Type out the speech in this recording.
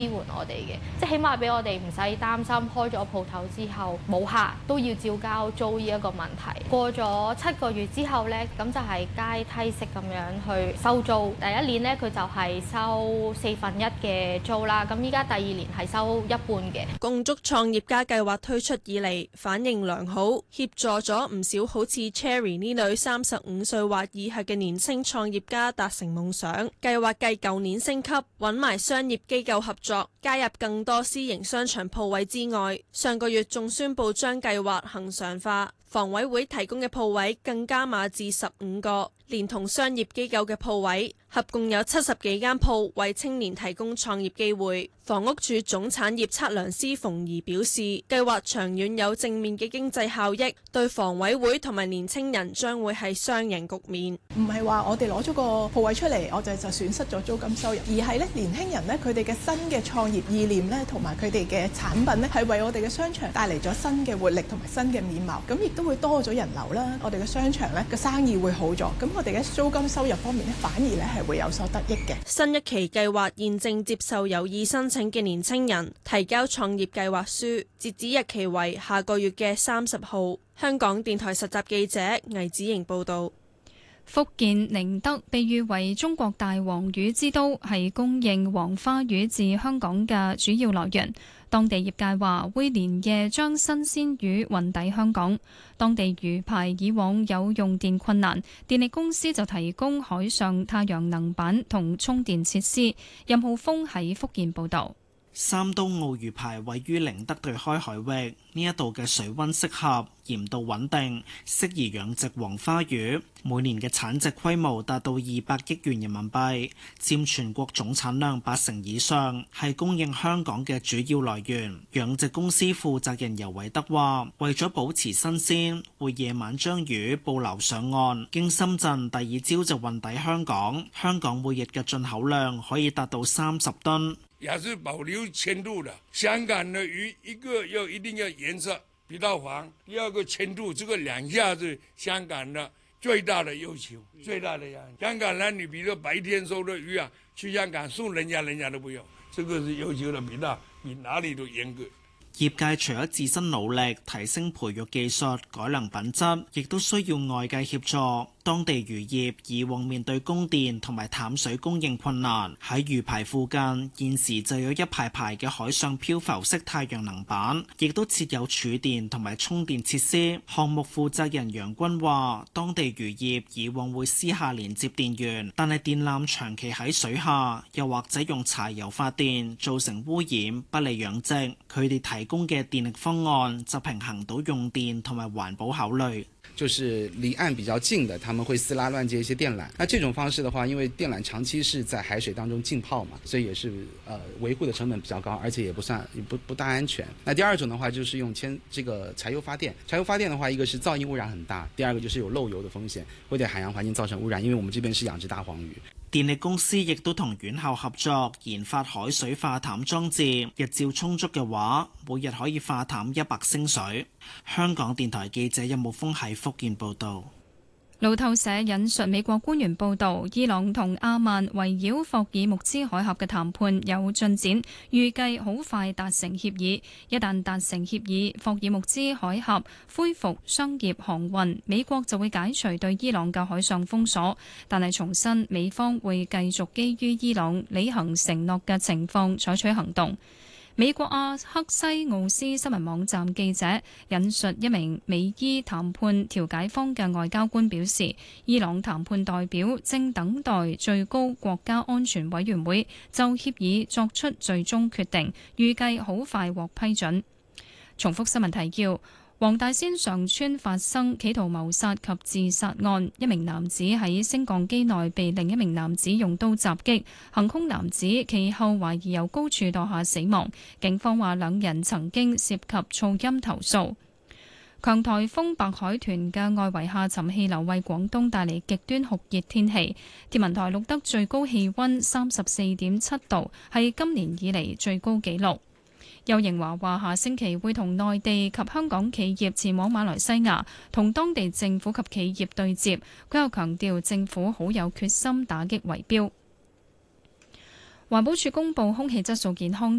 支援我哋嘅，即係起碼俾我哋唔使擔心開咗鋪頭之後冇客都要照交租呢一個問題。過咗7個月之後呢，咁就係階梯式咁樣去收租。第一年呢，佢就係收1/4嘅租啦，咁依家第2年係收1半嘅。 共築創業家計劃推出以嚟反應良好，協助咗唔少好似 Cherry 呢類35歲或以下嘅年輕創業家達成夢想。計劃繼舊年升級，揾埋商業機構合作，加入更多私營商場鋪位之外，上個月仲宣布將計劃恆常化。房委會提供嘅鋪位更加碼至15個，連同商業機構嘅鋪位，合共有70幾間鋪為青年提供創業機會。房屋署總產業測量師馮儀表示，計劃長遠有正面嘅經濟效益，對房委會同埋年青人將會係雙贏局面。 唔係話我哋攞咗個鋪位出嚟，我就損失咗租金收入，而係咧年輕人咧佢哋嘅新嘅創業意念咧，同埋佢哋嘅產品咧，係為我哋嘅商場帶嚟咗新嘅活力同埋新嘅面貌。咁亦都會多咗人流啦，我哋嘅商場咧個生意會好咗，咁我哋嘅租金收入方面咧反而咧係會有所得益嘅。 新一期計劃現正接受有意申請嘅年青人提交創業計劃書，截止日期為下個月嘅30號。香港電台實習記者魏子瑩報導。 福建寧德被譽為中國大黃魚之都，係供應黃花魚至香港嘅主要來源。當地業界話會連夜將新鮮魚運抵香港。當地魚排以往有用電困難，電力公司就提供海上太陽能板同充電設施。任浩峰喺福建報導。 三刀澳魚排位於寧德對開海域，呢一度嘅水溫適合，鹽度穩定，適宜養殖黃花魚。每年嘅產值規模達到200億元人民幣，佔全國總產量80%以上，係供應香港嘅主要來源。養殖公司負責人尤偉德話，為咗保持新鮮，會夜晚將魚捕撈上岸，經深圳第二朝就運抵香港。香港每日嘅進口量可以達到30噸。 也是保留鮮度的。香港的魚，一個要一定要顏色比較黃，第二個鮮度，這個兩下是香港的最大的要求，最大的要求。香港人，你比如白天收的魚啊，去香港送人家都不要，這個是要求的比哪裏都嚴格。 業界除咗自身努力提升培育技術、改良品質，亦都需要外界協助。當地漁業以往面對供電同埋淡水供應困難，喺魚排附近現時就有一排排嘅海上漂浮式太陽能板，亦都設有儲電同埋充電設施。項目負責人楊軍話，當地漁業以往會私下連接電源，但係電纜長期喺水下，又或者用柴油發電，造成污染，不利養殖。佢哋提供嘅電力方案就平衡到用電同埋環保考慮。 就是離岸比較近的，他們會私拉亂接一些電纜。那這種方式的話，因為電纜長期是在海水當中浸泡嘛，所以也是維護的成本比較高，而且也不大安全。那第二種的話，就是用這個柴油發電。柴油發電的話，一個是噪音污染很大，第二個就是有漏油的風險，會對海洋環境造成污染。因為我們這邊是養殖大黃魚。 電力公司亦都同院校合作研發海水化淡裝置，日照充足嘅話，每日可以化淡100升水。香港電台記者任慕峰喺福建報道。 路透社引述美國官員報道，伊朗同阿曼圍繞霍爾木茲海峽嘅談判有進展，預計好快達成協議。一旦達成協議，霍爾木茲海峽恢復商業航運，美國就會解除對伊朗嘅海上封鎖。但係重申，美方會繼續基於伊朗履行承諾嘅情況採取行動。美國阿克西奧斯新聞網站記者引述一名美伊談判調解方嘅外交官表示，伊朗談判代表正等待最高國家安全委員會就協議作出最終決定，預計好快獲批准。重複新聞提要。黃大仙上村發生企圖謀殺及自殺案，一名男子喺升降機內被另一名男子用刀襲擊，行兇男子其後懷疑由高處墮下死亡。警方話兩人曾經涉及噪音投訴。強颱風白海豚嘅外圍下沉氣流為廣東帶嚟極端酷熱天氣，天文台錄得最高氣溫34.7度，係今年以嚟最高紀錄。邱應華話：下星期會同內地及香港企業前往馬來西亞，同當地政府及企業對接。佢又強調政府好有決心打擊圍標。 環保署公布空氣質素健康